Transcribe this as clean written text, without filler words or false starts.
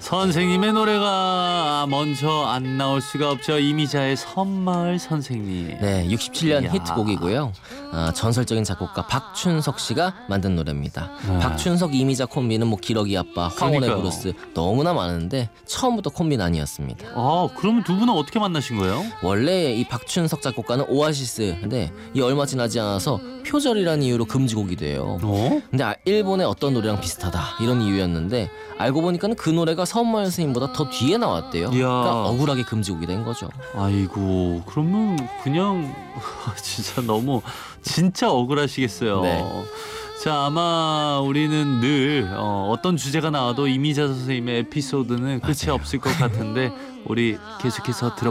선생님의 노래가 먼저 안 나올 수가 없죠. 이미자의 섬마을 선생님. 네, 67년 이야. 히트곡이고요. 전설적인 작곡가 박춘석 씨가 만든 노래입니다. 네. 박춘석, 이미자 콤비는 뭐 기러기 아빠, 황혼의 그러니까요. 브루스 너무나 많은데 처음부터 콤비는 아니었습니다. 그러면 두 분은 어떻게 만나신 거예요? 원래 이 박춘석 작곡가는 오아시스인데 이 얼마 지나지 않아서 표절이라는 이유로 금지곡이 돼요. 근데 일본의 어떤 노래랑 비슷하다 이런 이유였는데 알고 보니까는 그 노래가 섬마을 선생님보다 더 뒤에 나왔대요. 이야. 그러니까 억울하게 금지곡이 된 거죠. 아이고, 그러면 그냥 진짜 너무 진짜 억울하시겠어요. 네. 자, 아마 우리는 늘 어떤 주제가 나와도 이미자 선생님의 에피소드는 끝이 없을 것 같은데 우리 계속해서 들어